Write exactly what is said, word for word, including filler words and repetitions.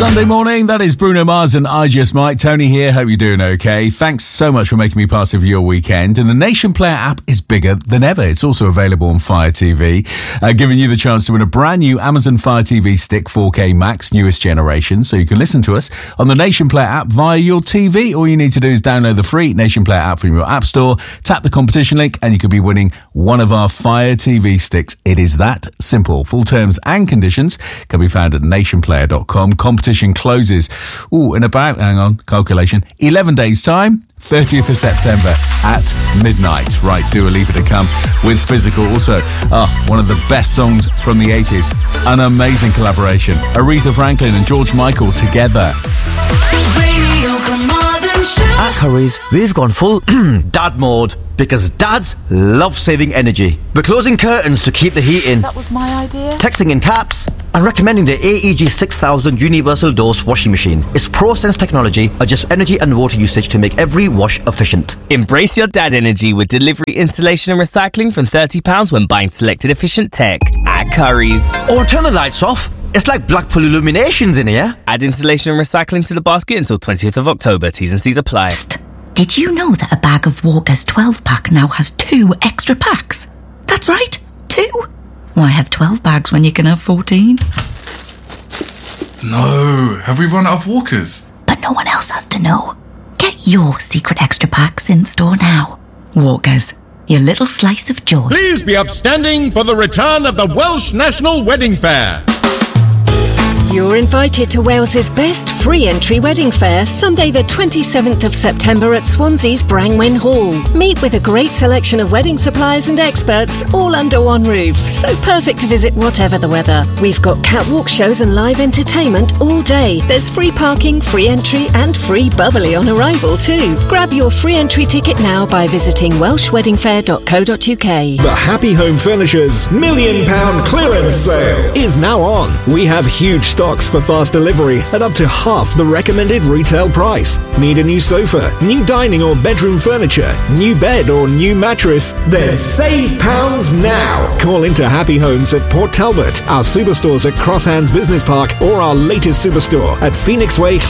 Sunday morning, that is Bruno Mars and I Just Might. Tony here, hope you're doing okay. Thanks so much for making me part of your weekend. And the Nation Player app is bigger than ever. It's also available on Fire T V, uh, giving you the chance to win a brand new Amazon Fire T V Stick four K Max, newest generation. So you can listen to us on the Nation Player app via your T V. All you need to do is download the free Nation Player app from your app store, tap the competition link, and you could be winning one of our Fire T V sticks. It is that simple. Full terms and conditions can be found at nation player dot com. Competition closes, ooh, in about, hang on, calculation, eleven days time, thirtieth of September at midnight. Right, Dua Lipa to come with Physical. Also, oh, one of the best songs from the eighties. An amazing collaboration. Aretha Franklin and George Michael together. Radio, come on and show. At Curry's, we've gone full dad mode because dads love saving energy. We're closing curtains to keep the heat in, That was my idea. texting in caps, and recommending the A E G six thousand Universal Dose washing machine. Its ProSense technology adjusts energy and water usage to make every wash efficient. Embrace your dad energy with delivery, installation and recycling from thirty pounds when buying selected efficient tech at Curry's. Oh, and turn the lights off. It's like Blackpool Illuminations in here. Add installation and recycling to the basket until twentieth of October. T's and C's apply. Psst. Did you know that a bag of Walker's twelve pack now has two extra packs? That's right, two. Why have twelve bags when you can have fourteen? No, have we run out of Walkers? But no one else has to know. Get your secret extra packs in store now. Walker's, your little slice of joy. Please be upstanding for the return of the Welsh National Wedding Fair. You're invited to Wales's best free entry wedding fair, Sunday the twenty-seventh of September at Swansea's Brangwyn Hall. Meet with a great selection of wedding suppliers and experts, all under one roof. So perfect to visit whatever the weather. We've got catwalk shows and live entertainment all day. There's free parking, free entry and free bubbly on arrival too. Grab your free entry ticket now by visiting welsh wedding fair dot co dot uk. The Happy Home Furniture's million pound clearance sale is now on. We have huge stocks for fast delivery at up to half the recommended retail price. Need a new sofa, new dining or bedroom furniture, new bed or new mattress? Then save pounds now. Call into Happy Homes at Port Talbot, our superstores at Crosshands Business Park, or our latest superstore at Phoenix Way,